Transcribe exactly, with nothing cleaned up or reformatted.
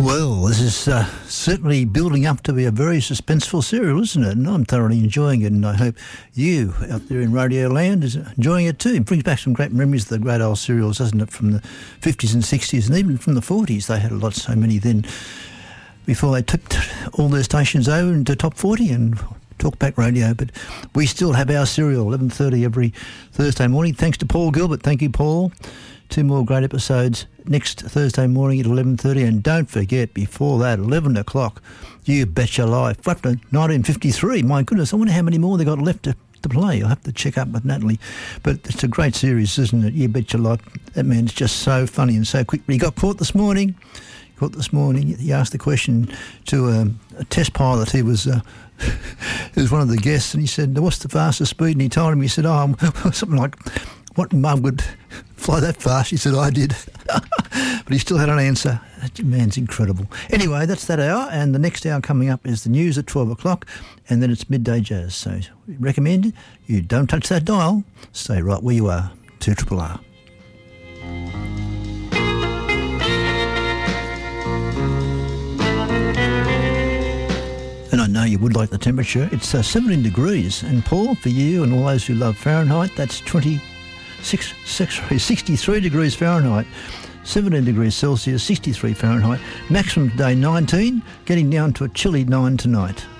Well, this is uh, certainly building up to be a very suspenseful serial, isn't it? And I'm thoroughly enjoying it, and I hope you out there in Radio Land is enjoying it too. It brings back some great memories of the great old serials, doesn't it, from the fifties and sixties and even from the forties. They had a lot, so many then, before they tipped all their stations over into top forty and talkback radio. But we still have our serial, eleven thirty every Thursday morning. Thanks to Paul Gilbert. Thank you, Paul. Two more great episodes next Thursday morning at eleven thirty. And don't forget, before that, eleven o'clock, You Bet Your Life. Up to nineteen fifty-three. My goodness, I wonder how many more they got left to, to play. I'll have to check up with Natalie. But it's a great series, isn't it? You Bet Your Life. That man's just so funny and so quick. But he got caught this morning. Caught this morning. He asked the question to um, a test pilot. He was... Uh, he was one of the guests, and he said, what's the fastest speed? And he told him, he said, oh, something like... What mum would fly that fast? He said, I did. But he still had an answer. That man's incredible. Anyway, that's that hour, and the next hour coming up is the news at twelve o'clock, and then it's Midday Jazz. So we recommend you don't touch that dial. Stay right where you are. two R R R. And I know you would like the temperature. It's uh, seventeen degrees. And Paul, for you and all those who love Fahrenheit, that's twenty. Six, six, sixty-three degrees Fahrenheit, seventeen degrees Celsius, sixty-three Fahrenheit, maximum today nineteen, getting down to a chilly nine tonight.